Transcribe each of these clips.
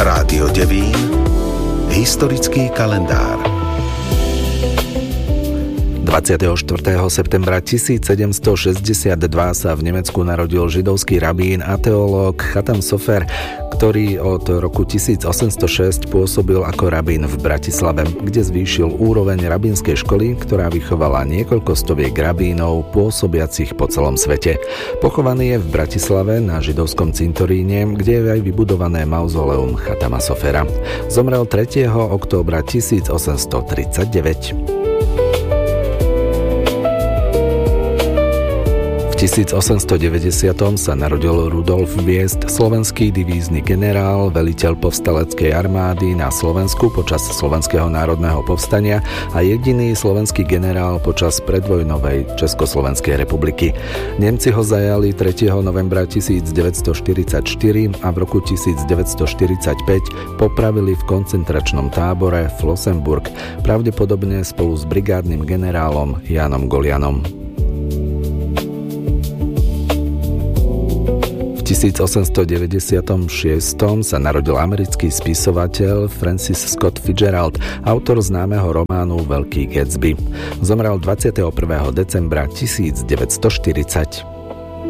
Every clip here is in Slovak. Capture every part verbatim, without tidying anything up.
Rádio Devín. Historický kalendár. dvadsiateho štvrtého septembra tisícsedemstošesťdesiatdva sa v Nemecku narodil židovský rabín a teológ Chatam Sofer, ktorý od roku tisícosemstošesť pôsobil ako rabín v Bratislave, kde zvýšil úroveň rabínskej školy, ktorá vychovala niekoľko stoviek rabínov pôsobiacich po celom svete. Pochovaný je v Bratislave na židovskom cintoríne, kde je aj vybudované mauzoleum Chatama Sofera. Zomrel tretieho októbra tisícosemstotridsaťdeväť. V tisícosemstodeväťdesiat sa narodil Rudolf Viest, slovenský divízny generál, veliteľ povstaleckej armády na Slovensku počas Slovenského národného povstania a jediný slovenský generál počas predvojnovej Československej republiky. Nemci ho zajali tretieho novembra tisícdeväťstoštyridsaťštyri a v roku tisícdeväťstoštyridsaťpäť popravili v koncentračnom tábore Flossenburg, pravdepodobne spolu s brigádnym generálom Jánom Golianom. V tisícosemstodeväťdesiatšesť sa narodil americký spisovateľ Francis Scott Fitzgerald, autor známeho románu Veľký Gatsby. Zomrel dvadsiateho prvého decembra tisícdeväťstoštyridsať.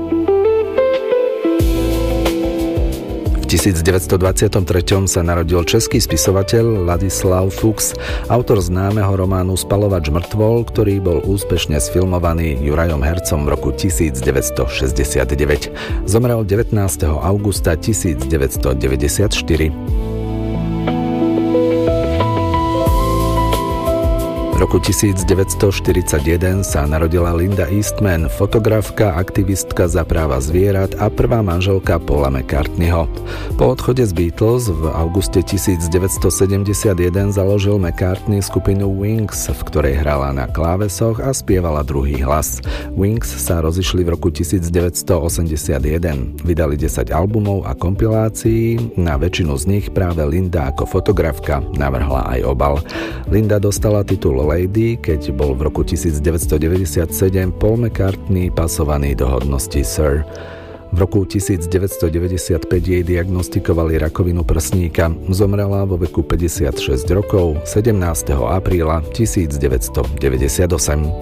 V tisícdeväťstodvadsaťtri sa narodil český spisovateľ Ladislav Fuchs, autor známeho románu Spaľovač mŕtvol, ktorý bol úspešne sfilmovaný Jurajom Hercom v roku tisícdeväťstošesťdesiatdeväť. Zomrel devätnásteho augusta tisícdeväťstodeväťdesiatštyri. V roku tisícdeväťstoštyridsaťjeden sa narodila Linda Eastman, fotografka, aktivistka za práva zvierat a prvá manželka Paula McCartneyho. Po odchode z Beatles v auguste tisícdeväťstosedemdesiatjeden založil McCartney skupinu Wings, v ktorej hrala na klávesoch a spievala druhý hlas. Wings sa rozišli v roku tisícdeväťstoosemdesiatjeden. Vydali desať albumov a kompilácií, na väčšinu z nich práve Linda ako fotografka navrhla aj obal. Linda dostala titul Lady, keď bol v roku tisícdeväťstodeväťdesiatsedem Paul McCartney pasovaný do hodnosti Sir. V roku tisícdeväťstodeväťdesiatpäť jej diagnostikovali rakovinu prsníka. Zomrela vo veku päťdesiatšesť rokov sedemnásteho apríla tisícdeväťstodeväťdesiatosem.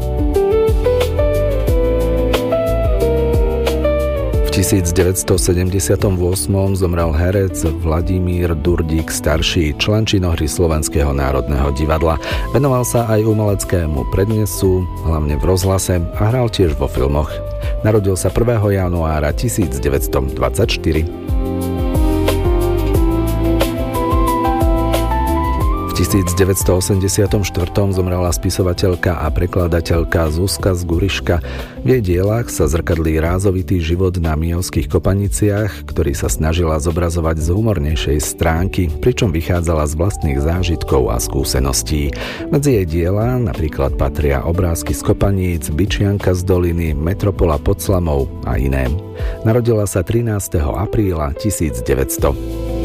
V tisícdeväťstosedemdesiatosem zomrel herec Vladimír Durdík starší, člen činohry Slovenského národného divadla. Venoval sa aj umeleckému prednesu, hlavne v rozhlase, a hral tiež vo filmoch. Narodil sa prvého januára tisícdeväťstodvadsaťštyri. V tisícdeväťstoosemdesiatom štvrtom zomrela spisovateľka a prekladateľka Zuzka Zguriška. V jej dielach sa zrkadlí rázovitý život na Mijovských Kopaniciach, ktorý sa snažila zobrazovať z humornejšej stránky, pričom vychádzala z vlastných zážitkov a skúseností. Medzi jej diela napríklad patria Obrázky z Kopaníc, Byčianka z doliny, Metropola pod Slamou a iné. Narodila sa trinásteho apríla tisícdeväťsto.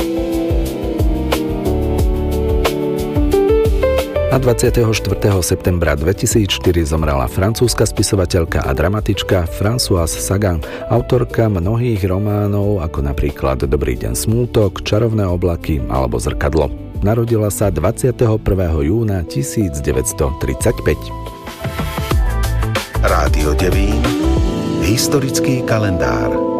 A dvadsiateho štvrtého septembra dvetisícštyri zomrela francúzska spisovateľka a dramatička Françoise Sagan, autorka mnohých románov ako napríklad Dobrý deň smútok, Čarovné oblaky alebo Zrkadlo. Narodila sa dvadsiateho prvého júna tisícdeväťstotridsaťpäť. Rádio Devín. Historický kalendár.